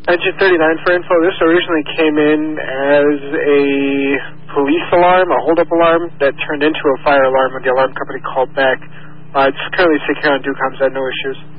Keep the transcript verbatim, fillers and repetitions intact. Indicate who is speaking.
Speaker 1: Engine thirty-nine for info. This originally came in as a police alarm, a hold-up alarm, that turned into a fire alarm when the alarm company called back. Uh, it's currently secure on DUCOM's, had no issues.